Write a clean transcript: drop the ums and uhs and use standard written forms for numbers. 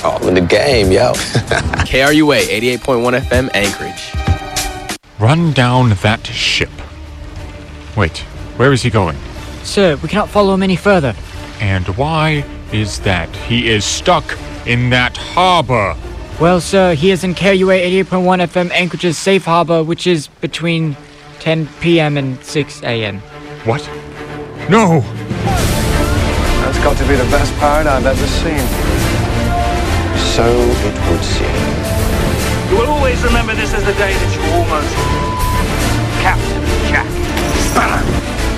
All in the game, yo. KRUA 88.1 FM Anchorage. Run down that ship. Wait, where is he going? Sir, we cannot follow him any further. And why is that? He is stuck in that harbor. Well, sir, he is in KRUA 88.1 FM Anchorage's safe harbor, which is between 10 p.m. and 6 a.m. What? No! That's got to be the best pirate I've ever seen. So it would seem. You will always remember this as the day that you almost Captain Jack Sparrow.